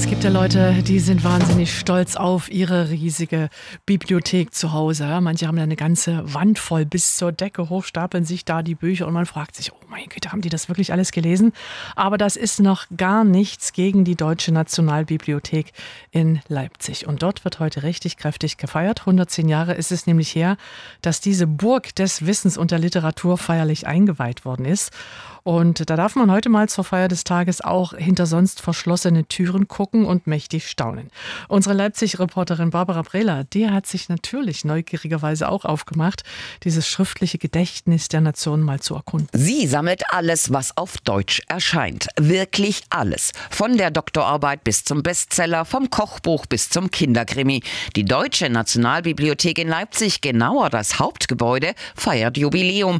Es gibt ja Leute, die sind wahnsinnig stolz auf ihre riesige Bibliothek zu Hause. Manche haben da eine ganze Wand voll bis zur Decke hoch, stapeln sich da die Bücher und man fragt sich, oh mein Gott, haben die das wirklich alles gelesen? Aber das ist noch gar nichts gegen die Deutsche Nationalbibliothek in Leipzig. Und dort wird heute richtig kräftig gefeiert. 110 Jahre ist es nämlich her, dass diese Burg des Wissens und der Literatur feierlich eingeweiht worden ist. Und da darf man heute mal zur Feier des Tages auch hinter sonst verschlossene Türen gucken und mächtig staunen. Unsere Leipzig-Reporterin Barbara Brehler, die hat sich natürlich neugierigerweise auch aufgemacht, dieses schriftliche Gedächtnis der Nation mal zu erkunden. Sie sammelt alles, was auf Deutsch erscheint. Wirklich alles. Von der Doktorarbeit bis zum Bestseller, vom Kochbuch bis zum Kinderkrimi. Die Deutsche Nationalbibliothek in Leipzig, genauer das Hauptgebäude, feiert Jubiläum.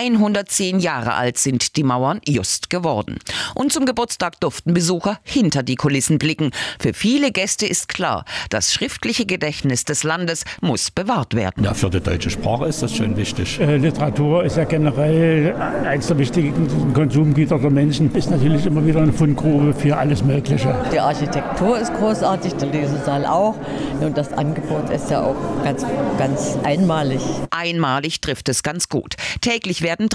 110 Jahre alt sind die Mauern just geworden. Und zum Geburtstag durften Besucher hinter die Kulissen blicken. Für viele Gäste ist klar, das schriftliche Gedächtnis des Landes muss bewahrt werden. Ja, für die deutsche Sprache ist das schon wichtig. Literatur ist ja generell eines der wichtigsten Konsumgüter der Menschen. Ist natürlich immer wieder eine Fundgrube für alles Mögliche. Die Architektur ist großartig, der Lesesaal auch. Und das Angebot ist ja auch ganz einmalig. Einmalig trifft es ganz gut. Täglich werden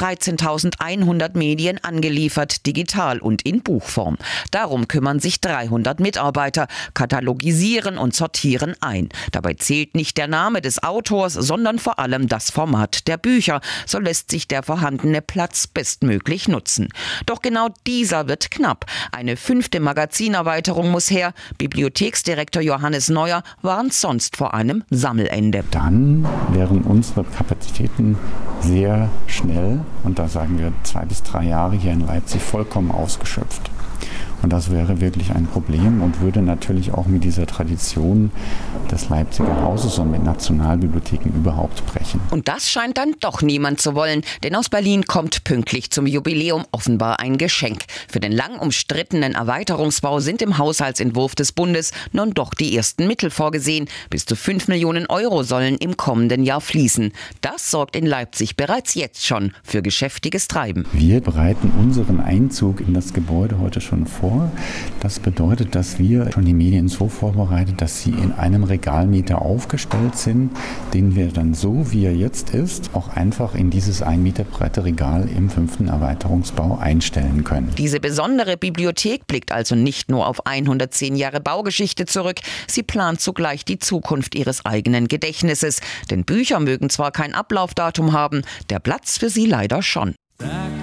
13.100 Medien angeliefert, digital und in Buchform. Darum kümmern sich 300 Mitarbeiter, katalogisieren und sortieren ein. Dabei zählt nicht der Name des Autors, sondern vor allem das Format der Bücher. So lässt sich der vorhandene Platz bestmöglich nutzen. Doch genau dieser wird knapp. Eine 5. Magazinerweiterung muss her. Bibliotheksdirektor Johannes Neuer warnt sonst vor einem Sammelende. Dann wären unsere Kapazitäten sehr schnell, und da sagen wir 2 bis 3 Jahre hier in Leipzig, vollkommen ausgeschöpft. Und das wäre wirklich ein Problem und würde natürlich auch mit dieser Tradition des Leipziger Hauses und mit Nationalbibliotheken überhaupt brechen. Und das scheint dann doch niemand zu wollen, denn aus Berlin kommt pünktlich zum Jubiläum offenbar ein Geschenk. Für den lang umstrittenen Erweiterungsbau sind im Haushaltsentwurf des Bundes nun doch die ersten Mittel vorgesehen. Bis zu 5 Millionen Euro sollen im kommenden Jahr fließen. Das sorgt in Leipzig bereits jetzt schon für geschäftiges Treiben. Wir bereiten unseren Einzug in das Gebäude heute schon vor. Das bedeutet, dass wir schon die Medien so vorbereitet, dass sie in einem Regalmeter aufgestellt sind, den wir dann so, wie er jetzt ist, auch einfach in dieses 1 Meter breite Regal im 5. Erweiterungsbau einstellen können. Diese besondere Bibliothek blickt also nicht nur auf 110 Jahre Baugeschichte zurück, sie plant zugleich die Zukunft ihres eigenen Gedächtnisses. Denn Bücher mögen zwar kein Ablaufdatum haben, der Platz für sie leider schon.